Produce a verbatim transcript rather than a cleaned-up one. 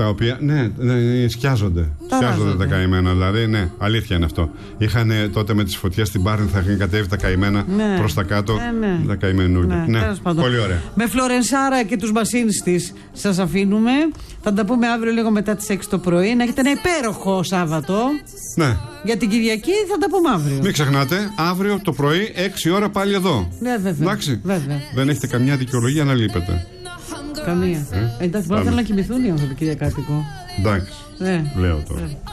Τα οποία, ναι, ναι σκιάζονται. Τα σκιάζονται τα καημένα, δηλαδή, ναι, αλήθεια είναι αυτό. Είχαν τότε με τις φωτιές στην Πάρνηθα, είχαν κατέβει τα καημένα ναι. προς τα κάτω. Ναι, ναι. Τα καημένουλια. Ναι, ναι. Πολύ ωραία. Με Φλωρενσάρα και τους Μασίνς της σας αφήνουμε. Θα τα πούμε αύριο λίγο μετά τις έξι το πρωί. Να έχετε ένα υπέροχο Σάββατο. Ναι. Για την Κυριακή θα τα πούμε αύριο. Μην ξεχνάτε, αύριο το πρωί, έξι ώρα πάλι εδώ. Ναι, βέβαια. Εντάξει. Βέβαια. Δεν έχετε καμιά δικαιολογία να λείπετε. Καμία. Ε? Εντάξει, μπορεί να θέλουν να κοιμηθούν οι άνθρωποι, Κυριακάτικο. Εντάξει. Ναι. Λέω τώρα.